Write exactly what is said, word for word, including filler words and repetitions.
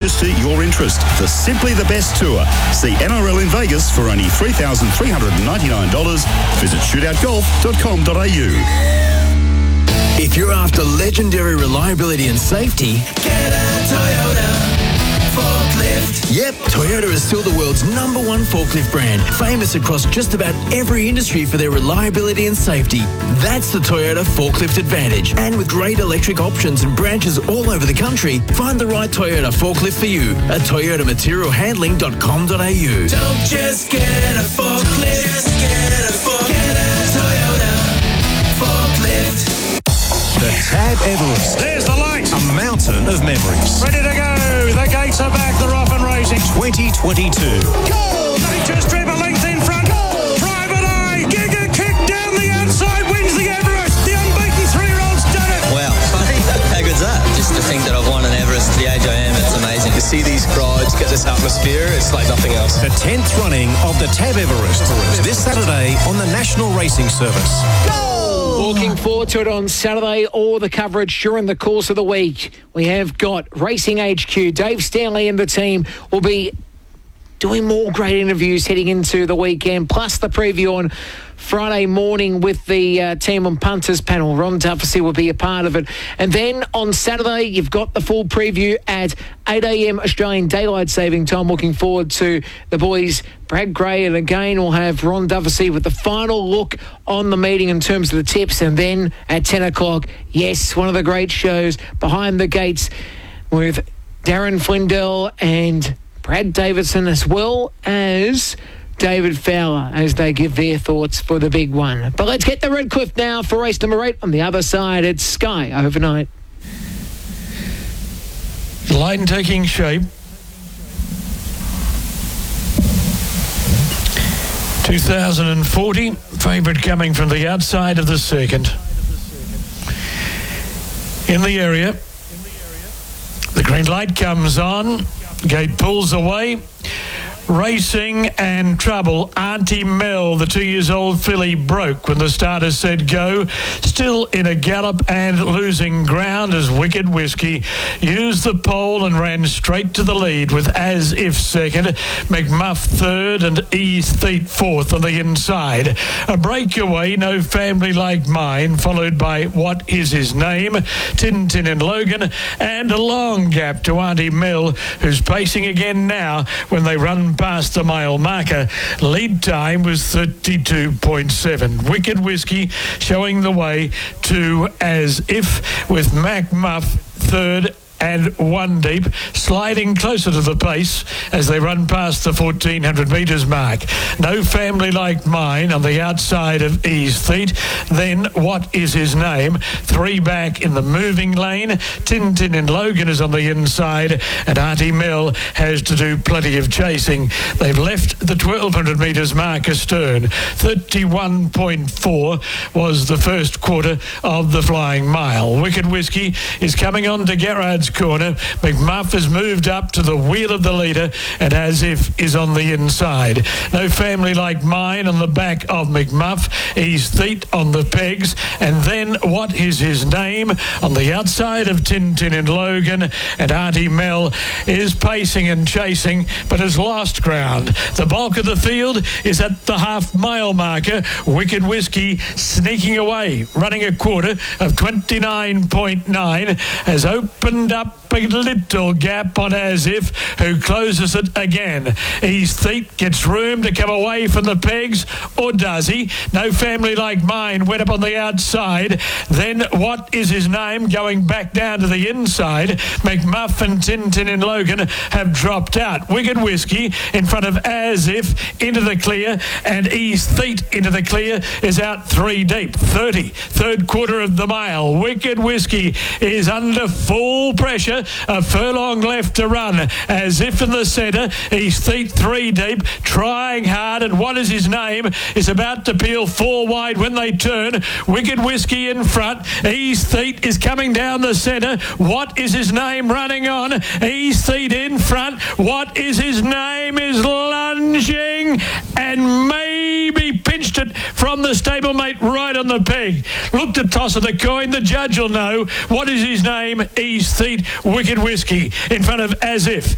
to suit your interest. The Simply the Best Tour. See N R L in Vegas for only three thousand three hundred ninety-nine dollars. Visit shootout golf dot com dot a u. If you're after legendary reliability and safety, get a Toyota forklift. Yep, Toyota is still the world's number one forklift brand, famous across just about every industry for their reliability and safety. That's the Toyota Forklift Advantage. And with great electric options and branches all over the country, find the right Toyota forklift for you at toyota material handling dot com dot a u. Don't just get a forklift, just get a forklift. Get a Toyota forklift. The Tab Everest. There's the light. A mountain of memories. Ready to go. The gates are back. They're off and racing. twenty twenty-two. Go! Nature's Strip a length in front. Go! Private Eye. Giga kick down the outside. Wins the Everest. The unbeaten three-year-old's done it. Wow. How good's that? Just to think that I've won an Everest at the age I am, it's amazing. To see these crowds get this atmosphere, it's like nothing else. The tenth running of the Tab Everest. This Saturday on the National Racing Service. Looking forward to it on Saturday, or the coverage during the course of the week. We have got Racing H Q. Dave Stanley and the team will be doing more great interviews heading into the weekend, plus the preview on Friday morning with the uh, team on punters panel. Ron Duffy will be a part of it. And then on Saturday, you've got the full preview at eight a.m. Australian Daylight Saving Time. Looking forward to the boys, Brad Gray, and again we'll have Ron Duffy with the final look on the meeting in terms of the tips. And then at ten o'clock, yes, one of the great shows, Behind the Gates, with Darren Flindell and Brad Davidson, as well as David Fowler, as they give their thoughts for the big one. But let's get to Redcliffe now for race number eight. On the other side, it's Sky Overnight. Line taking shape. two thousand forty, favourite coming from the outside of the second. In the area, the green light comes on, gate pulls away. Racing and trouble. Auntie Mel, the two years old filly, broke when the starter said go. Still in a gallop and losing ground as Wicked Whiskey used the pole and ran straight to the lead with As If second, McMuff third and Ease Thiet fourth on the inside. A breakaway, No Family Like Mine, followed by What Is His Name, Tintin and Logan, and a long gap to Auntie Mel, who's pacing again now when they run past the mile marker. Lead time was thirty-two point seven. Wicked Whiskey showing the way to As If, with Mac Muff third and one deep, sliding closer to the pace as they run past the fourteen hundred metres mark. No Family Like Mine on the outside of Ease Thiet. Then What Is His Name? Three back in the moving lane. Tintin and Logan is on the inside, and Auntie Mel has to do plenty of chasing. They've left the twelve hundred metres mark astern. thirty-one point four was the first quarter of the flying mile. Wicked Whiskey is coming on to Gerrard's corner. McMuff has moved up to the wheel of the leader, and As If is on the inside. No Family Like Mine on the back of McMuff. Ease Thiet on the pegs, and then What Is His Name on the outside of Tintin and Logan, and Auntie Mel is pacing and chasing but has lost ground. The bulk of the field is at the half mile marker. Wicked Whiskey sneaking away, running a quarter of twenty-nine point nine, has opened up a little gap on As If, who closes it again. Ease Thiet gets room to come away from the pegs, or does he? No Family Like Mine went up on the outside. Then What Is His Name going back down to the inside. McMuff and Tintin and Logan have dropped out. Wicked Whiskey in front of As If into the clear, and Ease Thiet into the clear is out three deep. thirty, third quarter of the mile. Wicked Whiskey is under full pressure. A furlong left to run. As If in the centre. Ease Thiet three deep, trying hard, and What Is His Name is about to peel four wide when they turn. Wicked Whiskey in front. Ease Thiet is coming down the centre. What Is His Name running on. Ease Thiet in front. What Is His Name is lunging and maybe pinched it from the stablemate right on the peg. Look to toss of the coin. The judge will know. What Is His Name? Ease Thiet. Wicked Whiskey in front of As If.